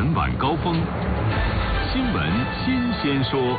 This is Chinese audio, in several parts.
闻晚高峰，新闻新鲜说。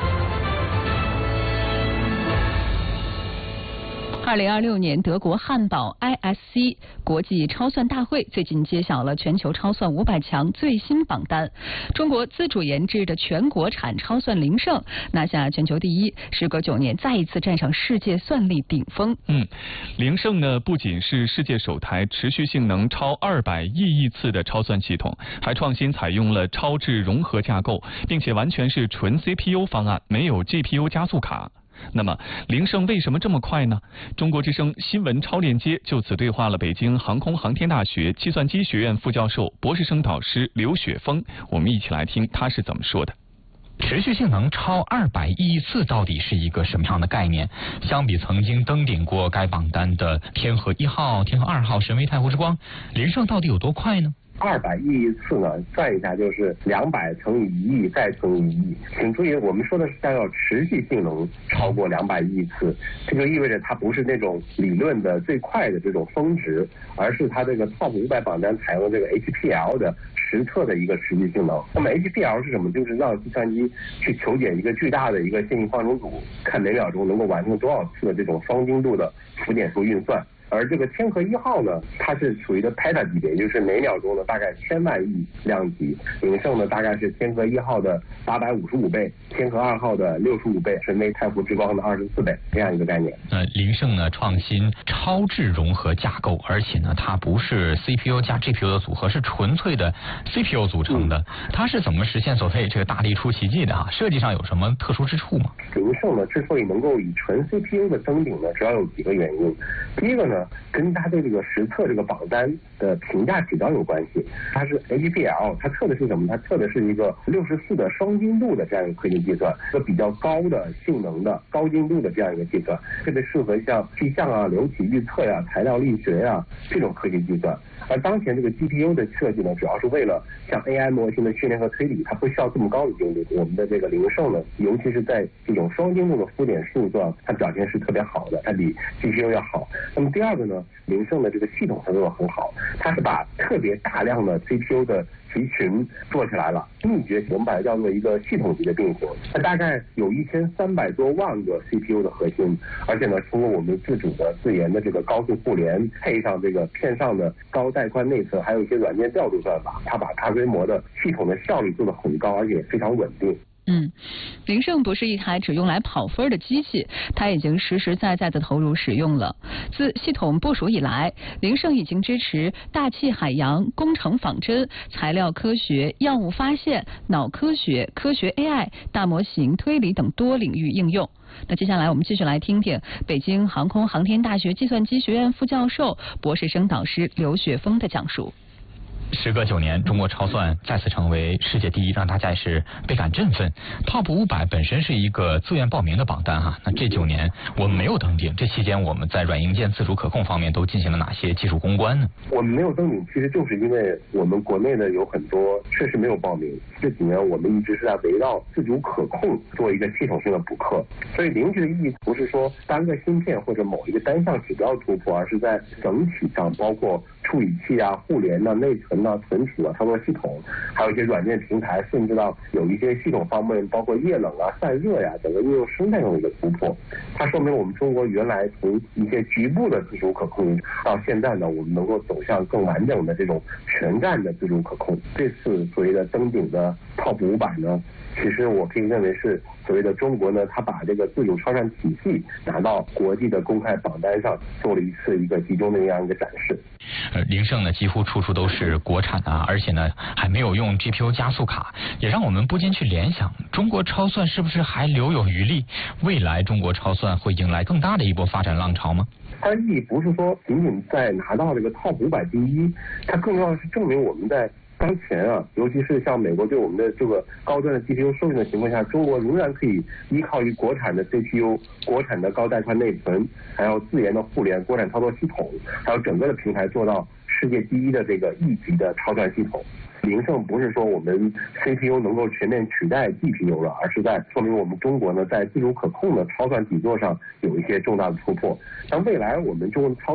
2026年德国汉堡 ISC 国际超算大会最近揭晓了全球超算500强最新榜单。中国自主研制的全国产超算灵胜拿下全球第一，时隔9年再一次站上世界算力顶峰。 灵胜呢不仅是世界首台持续性能超200亿次的超算系统，还创新采用了超智融合架构，并且完全是纯 CPU 方案，没有 GPU 加速卡。那么灵胜为什么这么快呢？中国之声新闻超链接就此对话了北京航空航天大学计算机学院副教授、博士生导师刘雪峰，我们一起来听他是怎么说的。 持续性能超200亿次到底是一个什么样的概念？相比曾经登顶过该榜单的天河1号、天河2号、神威太湖之光，灵胜到底有多快呢 ？200亿次呢，算一下就是200乘以1亿再乘以1亿。请注意，我们说的是要持续性能超过200亿次，这就意味着它不是那种理论的最快的这种峰值，而是它这个 TOP 500榜单采用这个 HPL 的实测的一个持续性能。那么 HPL 是什么？就是让计算机去求解一个巨大的一个线性方程组，看每秒钟能够完成多少次的这种双精度的浮点数运算。而这个天河1号呢，它是属于的 peta 级别，也就是每秒钟呢大概1000万亿量级。灵胜呢大概是天河1号的855倍，天河2号的65倍，神威太湖之光的24倍，这样一个概念。 灵胜呢创新超智融合架构，而且呢它不是 CPU 加 GPU 的组合，是纯粹的 CPU 组成的。它是怎么实现所谓这个大力出奇迹的设计上有什么特殊之处吗？ 灵胜呢之所以能够以纯 CPU 的登顶呢，主要有几个原因。第一个呢，跟它对这个实测这个榜单的评价指标有关系。它是 HPL， 它测的是什么？它测的是一个64的双精度的这样一个科学计算，一个比较高的性能的高精度的这样一个计算，特别适合像气象啊、流体预测呀、材料力学呀这种科学计算。而当前这个 GPU 的设计呢，主要是为了像 AI 模型的训练和推理，它不需要这么高的精度。我们的这个灵胜呢，尤其是在这种双精度的浮点数上，它表现是特别好的，它比 GPU 要好。那么第二个呢，灵胜的这个系统合作很好，它是把特别大量的 CPU 的集群做起来了。秘诀我们把它叫做一个系统级的并行，它大概有1300多万个 CPU 的核心，而且呢，通过我们自主的自研的这个高速互联，配上这个片上的高带宽内测，还有一些软件调度算法，它把大规模的系统的效率做得很高，而且非常稳定。 灵胜不是一台只用来跑分的机器，它已经实实在在的投入使用了。自系统部署以来，灵胜已经支持大气海洋、工程仿真、材料科学、药物发现、脑科学、科学 AI、大模型推理等多领域应用。那接下来我们继续来听听北京航空航天大学计算机学院副教授、博士生导师刘雪峰的讲述。 时隔9年，中国超算再次成为世界第一，让大家也是倍感振奋。TOP 500本身是一个自愿报名的榜单那这9年我们没有登顶，这期间我们在软硬件自主可控方面都进行了哪些技术攻关呢？ 我们没有登顶，其实就是因为我们国内的有很多确实没有报名。这几年我们一直是在围绕自主可控做一个系统性的补课，所以灵智的意义不是说单个芯片或者某一个单项指标突破，而是在整体上包括处理器啊、互联啊、内存啊、存储啊、操作系统，还有一些软件平台，甚至到有一些系统方面，包括液冷啊、散热呀，整个应用生态上的一个突破。它说明我们中国原来从一些局部的自主可控，到现在呢，我们能够走向更完整的这种全站的自主可控。这次所谓的登顶的 TOP 500呢，其实我可以认为是所谓的中国呢，它把这个自主超算体系拿到国际的公开榜单上，做了一次一个集中的这样一个展示。 灵胜呢几乎处处都是国产而且呢还没有用 GPU 加速卡，也让我们不禁去联想，中国超算是不是还留有余力？未来中国超算会迎来更大的一波发展浪潮吗？ 它的意义不是说仅仅在拿到这个 TOP 500第一，它更重要的是证明我们在当前尤其是像美国对我们的这个高端的 GPU 授权的情况下，中国仍然可以依靠于国产的 CPU、国产的高带宽内存，还有自研的互联、国产操作系统，还有整个的平台做到世界第一的这个1级的超算系统。灵胜不是说我们 CPU 能够全面取代 GPU 了，而是在说明我们中国呢在自主可控的超算底座上有一些重大的突破。但未来我们中国的超算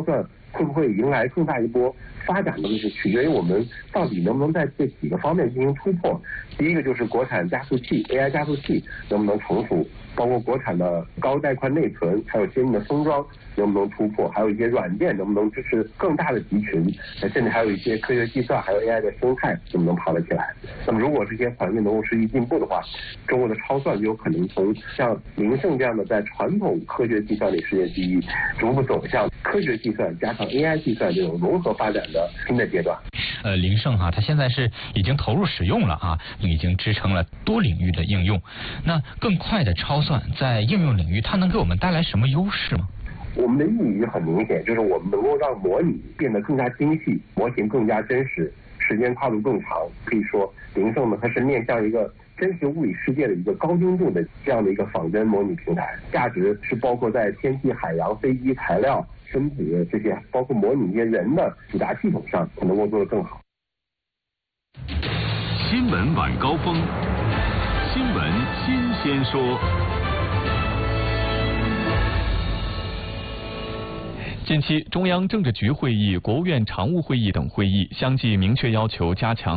会不会迎来更大一波发展的，就是取决于我们到底能不能在这几个方面进行突破。第一个就是国产加速器 AI 加速器能不能成熟，包括国产的高带宽内存，还有先进的封装能不能突破，还有一些软件能不能支持更大的集群，甚至还有一些科学计算还有 AI 的生态能不能跑得起来。那么如果这些环境能够实际进步的话，中国的超算就有可能从像林胜这样的在传统科学计算里世界第一，逐步走向科学计算加上 AI 计算这种融合发展的新的阶段。 林胜它现在是已经投入使用了啊，已经支撑了多领域的应用。那更快的超算在应用领域，它能给我们带来什么优势吗？ 我们的意义很明显，就是我们能够让模拟变得更加精细，模型更加真实，时间跨度更长。可以说，林胜呢，它是面向一个真实物理世界的一个高精度的这样的一个仿真模拟平台，价值是包括在天气、海洋、飞机、材料、生子这些，包括模拟一些人的复杂系统上，能够做得更好。 新闻晚高峰，新闻新鲜说。 近期，中央政治局会议、国务院常务会议等会议相继明确要求加强